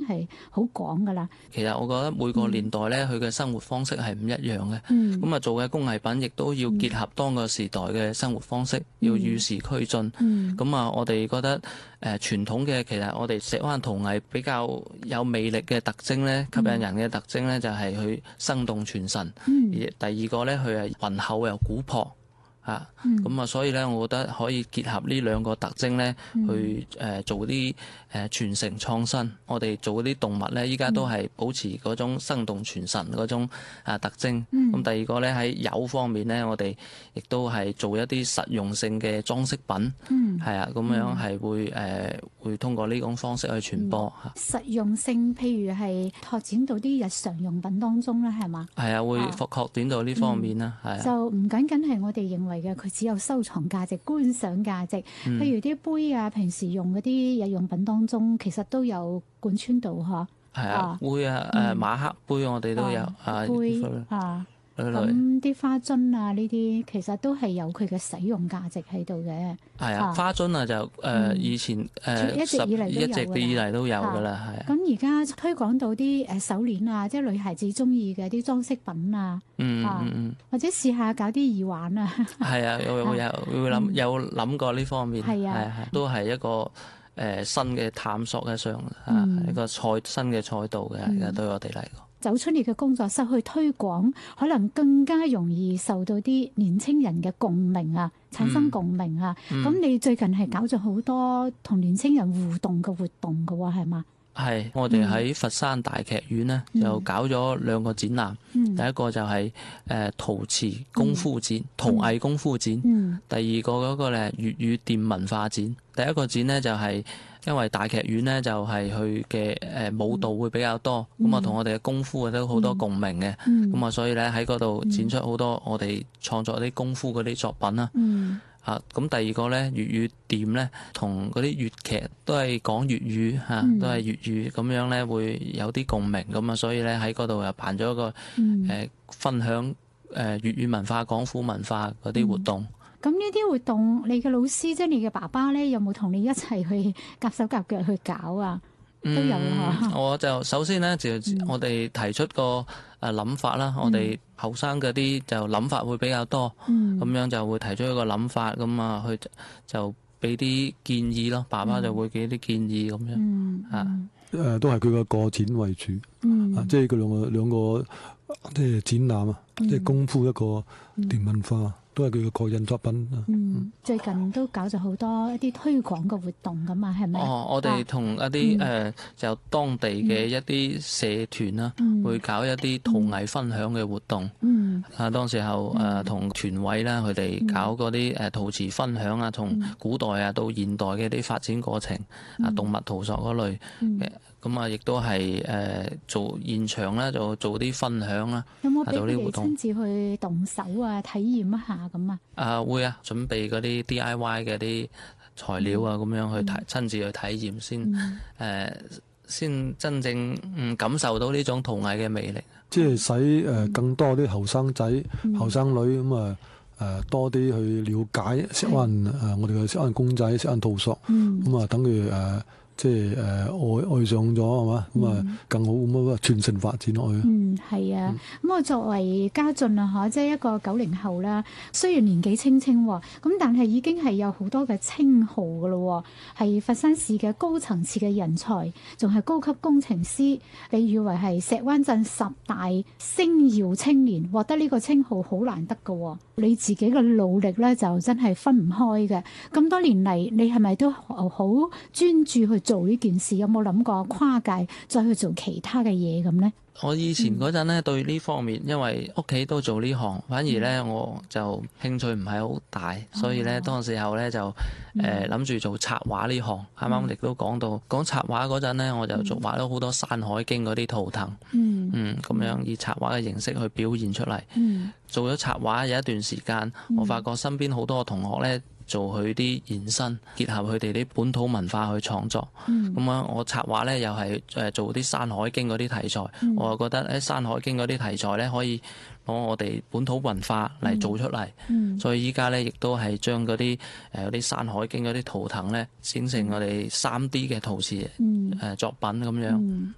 係好廣噶啦。 其實我覺得每個年代咧，佢嘅生活方式係唔一樣嘅。咁啊，做嘅工藝品亦都要結合當個時代嘅生活方式，要與時俱進。咁啊，我哋覺得傳統嘅其實我哋石灣陶藝比較有魅力嘅特徵咧，吸引人嘅特徵咧就係佢生動傳神。而第二個咧，佢係渾厚又古樸。咁啊，所以咧，我覺得可以結合呢兩個特徵咧，去做啲傳承創新。我哋做嗰啲動物咧，依家都係保持嗰種生動傳神嗰種特徵。咁第二個咧，喺釉方面咧，我哋亦都係做一啲實用性嘅裝飾品。係啊，咁樣係會通過呢種方式去傳播。 實用性，譬如係拓展到啲日常用品當中咧，係嘛？係啊，會擴展到呢方面啦。係就唔僅僅係我哋認為嘅，佢只有收藏價值、觀賞價值。譬如啲杯啊，平時用嗰啲日用品當中，其實都有貫穿到嗬。 係啊，杯啊，馬克杯我哋都有杯啊。咁啲花樽啊，呢啲其實都係有佢嘅使用價值喺度嘅。 係啊，花樽啊就以前一直以嚟都有㗎啦，係啊。 咁而家推廣到啲手鏈啊，即係女孩子中意嘅啲裝飾品啊，或者試下搞啲耳環啊。係啊， 有諗過呢方面，係都係一個新嘅探索嘅上一個新嘅賽道嘅，而家對我哋嚟講。 走出你嘅工作室去推廣，可能更加容易受到啲年青人嘅共鳴啊，產生共鳴啊。咁你最近係搞咗好多同年青人互動嘅活動㗎喎，係嘛？ 係，我哋喺佛山大劇院呢，就搞咗2個展覽。第一個就係陶瓷功夫展、陶藝功夫展。第二個嗰個咧粵語店文化展。第一個展呢，就係因為大劇院呢，就係佢嘅舞蹈會比較多，咁啊同我哋嘅功夫都好多共鳴嘅。咁啊所以咧喺嗰度展出好多我哋創作啲功夫嗰啲作品啦。咁第二個咧粵語店咧，同嗰啲粵劇都係講粵語都係粵語，咁樣咧會有啲共鳴咁啊，所以咧喺嗰度又辦咗一個分享粵語文化、廣府文化嗰啲活動。 咁呢啲活動，你嘅老師即係你嘅爸爸咧，有冇同你一齊去夾手夾腳去搞啊？都有啊。 我就首先咧就我哋提出個諗法啦，我哋後生嗰啲就諗法會比較多，咁樣就會提出一個諗法，咁啊佢就俾啲建議咯，爸爸就會俾啲建議咁樣。 都係佢個個展為主，即係佢兩個即係展覽啊，即係功夫一個店文化。都係佢嘅個人作品。 最近都搞咗好多一啲推廣嘅活動㗎嘛，係咪？ 我哋同一啲就當地嘅一啲社團啦，會搞一啲陶藝分享嘅活動。當時候同團委啦，佢哋搞嗰啲陶瓷分享啊，從古代啊到現代嘅啲發展過程動物陶塑嗰類嘅。咁啊，亦都係做現場啦，就做啲分享啦。 有冇俾佢哋親自去動手啊，體驗一下咁啊？ 會啊，準備嗰啲 DIY 嘅啲材料啊，咁樣去親自去體驗先，先真正感受到呢種陶藝嘅魅力。 即係使更多啲後生仔、後生女咁多啲去了解石灣我哋嘅石灣公仔、石灣陶塑，咁等佢即係愛上咗係嘛，咁更好咁傳承發展落去。 係啊。咁我作為家俊啊，即係一個90後啦，雖然年紀輕輕喎，咁但係已經係有好多嘅稱號噶咯，係佛山市嘅高層次嘅人才，仲係高級工程師，被譽為係石灣鎮10大星耀青年，獲得呢個稱號好難得噶。你自己嘅努力咧，就真係分唔開嘅。咁多年嚟，你係咪都好專注去做呢件事？有冇諗過跨界再去做其他嘅嘢咁呢？ 我以前嗰陣咧，對呢方面，因為屋企都做呢行，反而咧我就興趣唔係好大，所以咧當時候咧就諗住做插畫呢行。啱啱亦都講插畫嗰陣咧，我就畫咗好多《山海經》嗰啲圖騰，咁樣以插畫嘅形式去表現出嚟。做咗插畫有一段時間，我發覺身邊好多同學咧，做佢啲延伸，結合佢哋啲本土文化去創作。我插畫咧又係做啲《山海經》嗰啲題材。我又覺得《山海經》嗰啲題材咧可以攞我哋本土文化嚟做出嚟。所以依家咧亦都係將嗰啲《山海經》嗰啲圖騰咧整成我哋3D 嘅陶瓷作品咁樣。